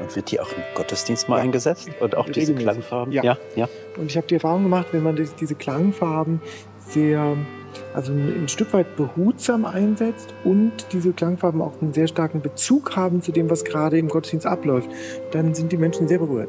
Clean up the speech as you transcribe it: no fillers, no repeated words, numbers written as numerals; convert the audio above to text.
wird die auch im Gottesdienst mal eingesetzt? Und auch diese Regelmäßig. Klangfarben? Ja. Ja. Und ich habe die Erfahrung gemacht, wenn man diese Klangfarben also ein Stück weit behutsam einsetzt und diese Klangfarben auch einen sehr starken Bezug haben zu dem, was gerade im Gottesdienst abläuft, dann sind die Menschen sehr berührt.